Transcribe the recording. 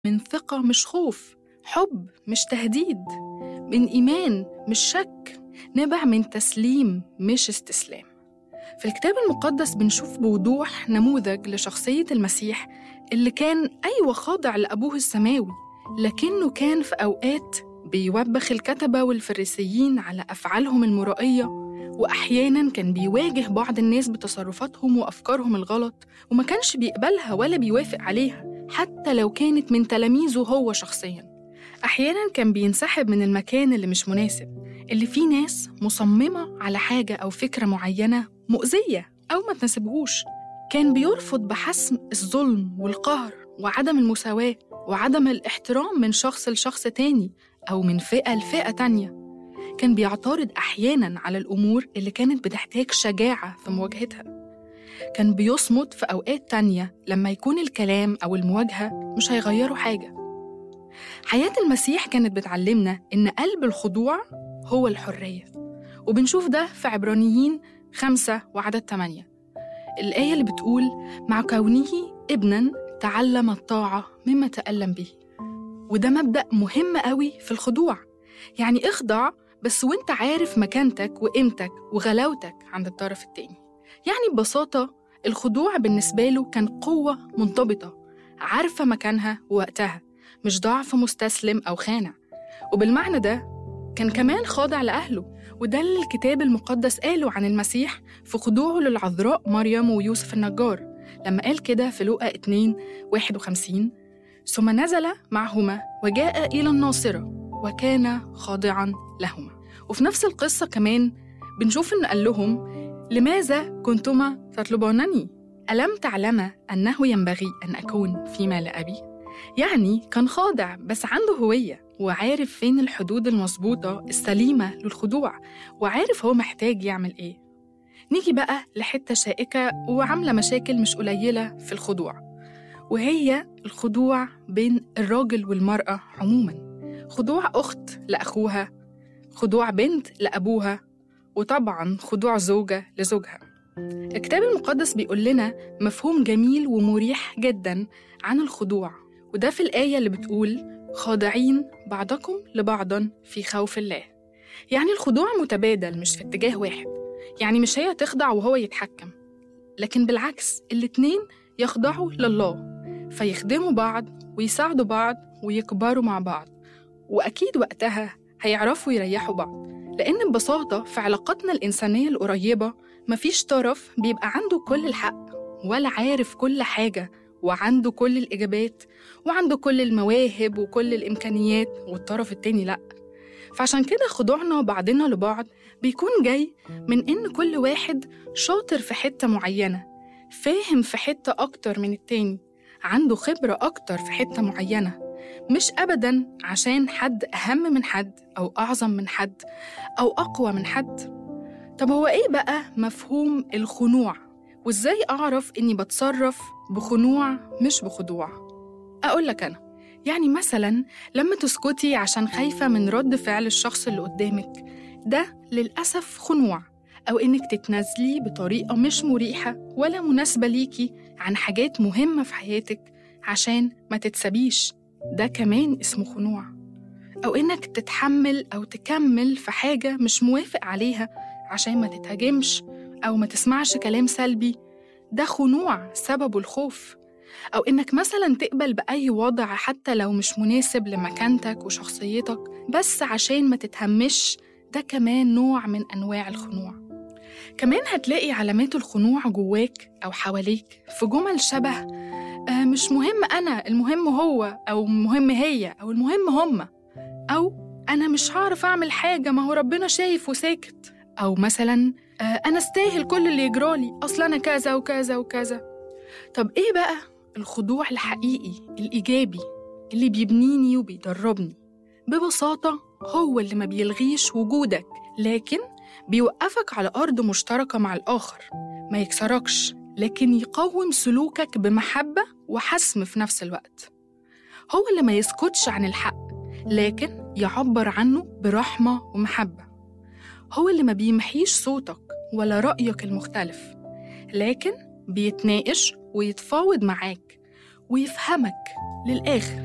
من ثقة مش خوف، حب مش تهديد، من إيمان مش شك، نبع من تسليم مش استسلام. في الكتاب المقدس بنشوف بوضوح نموذج لشخصية المسيح اللي كان خاضع لأبوه السماوي، لكنه كان في أوقات بيوبخ الكتبة والفريسيين على أفعالهم المرائية، وأحياناً كان بيواجه بعض الناس بتصرفاتهم وأفكارهم الغلط، وما كانش بيقبلها ولا بيوافق عليها حتى لو كانت من تلاميذه هو شخصياً. أحياناً كان بينسحب من المكان اللي مش مناسب، اللي فيه ناس مصممة على حاجة أو فكرة معينة مؤذية أو ما تناسبهوش. كان بيرفض بحسم الظلم والقهر وعدم المساواة وعدم الاحترام من شخص لشخص تاني أو من فئة لفئة تانية. كان بيعترض أحياناً على الأمور اللي كانت بتحتاج شجاعة في مواجهتها. كان بيصمت في أوقات تانية لما يكون الكلام أو المواجهة مش هيغيروا حاجة. حياة المسيح كانت بتعلمنا إن قلب الخضوع هو الحرية، وبنشوف ده في عبرانيين 5 وعدد 8، الآية اللي بتقول: مع كونه ابناً تعلم الطاعة مما تألم به. وده مبدأ مهم قوي في الخضوع، يعني اخضع بس وانت عارف مكانتك وقيمتك وغلاوتك عند الطرف التاني. يعني ببساطة الخضوع بالنسبة له كان قوة منضبطة، عارفة مكانها ووقتها، مش ضعف مستسلم أو خانع. وبالمعنى ده كان كمان خاضع لأهله، وده اللي الكتاب المقدس قاله عن المسيح في خضوعه للعذراء مريم ويوسف النجار، لما قال كده في لوقا 2:51: ثم نزل معهما وجاء إلى الناصرة وكان خاضعاً لهما. وفي نفس القصة كمان بنشوف إنه قال لهم: لماذا كنتما تطلبانني؟ ألم تعلم أنه ينبغي أن أكون فيما لأبي؟ يعني كان خاضع بس عنده هوية، وعارف فين الحدود المظبوطة السليمة للخضوع، وعارف هو محتاج يعمل إيه. نيجي بقى لحتة شائكة وعاملة مشاكل مش قليلة في الخضوع، وهي الخضوع بين الراجل والمرأة عموماً. خضوع أخت لأخوها، خضوع بنت لأبوها، وطبعاً خضوع زوجة لزوجها. الكتاب المقدس بيقول لنا مفهوم جميل ومريح جداً عن الخضوع، وده في الآية اللي بتقول: خاضعين بعضكم لبعضاً في خوف الله. يعني الخضوع متبادل مش في اتجاه واحد، يعني مش هي تخضع وهو يتحكم، لكن بالعكس الاتنين يخضعوا لله، فيخدموا بعض ويساعدوا بعض ويكبروا مع بعض، وأكيد وقتها هيعرفوا يريحوا بعض. لأن ببساطة في علاقاتنا الإنسانية القريبة مفيش طرف بيبقى عنده كل الحق ولا عارف كل حاجة وعنده كل الإجابات وعنده كل المواهب وكل الإمكانيات، والطرف التاني لأ. فعشان كده خضوعنا بعضنا لبعض بيكون جاي من إن كل واحد شاطر في حتة معينة، فاهم في حتة أكتر من التاني، عنده خبرة أكتر في حتة معينة، مش أبداً عشان حد أهم من حد أو أعظم من حد أو أقوى من حد. طب هو إيه بقى مفهوم الخنوع؟ وإزاي أعرف إني بتصرف بخنوع مش بخضوع؟ أقولك أنا، يعني مثلاً لما تسكتي عشان خايفة من رد فعل الشخص اللي قدامك، ده للأسف خنوع، أو إنك تتنازلي بطريقة مش مريحة ولا مناسبة ليكي عن حاجات مهمة في حياتك عشان ما تتسبيش، ده كمان اسمه خنوع. أو إنك تتحمل أو تكمل في حاجة مش موافق عليها عشان ما تتهاجمش أو ما تسمعش كلام سلبي، ده خنوع سببه الخوف. أو إنك مثلاً تقبل بأي وضع حتى لو مش مناسب لمكانتك وشخصيتك بس عشان ما تتهمش، ده كمان نوع من أنواع الخنوع. كمان هتلاقي علامات الخنوع جواك أو حواليك في جمل شبه مش مهم أنا، المهم هو، أو المهم هي، أو المهم هم، أو أنا مش هعرف أعمل حاجة ما هو ربنا شايف وساكت، أو مثلاً أنا استاهل كل اللي يجرالي، أصلا أنا كذا وكذا وكذا. طب إيه بقى الخضوع الحقيقي الإيجابي اللي بيبنيني وبيدربني؟ ببساطة هو اللي ما بيلغيش وجودك، لكن بيوقفك على أرض مشتركة مع الآخر، ما يكسركش لكن يقوم سلوكك بمحبة وحسم في نفس الوقت. هو اللي ما يسكتش عن الحق لكن يعبر عنه برحمة ومحبة. هو اللي ما بيمحيش صوتك ولا رأيك المختلف، لكن بيتناقش ويتفاوض معاك ويفهمك للآخر.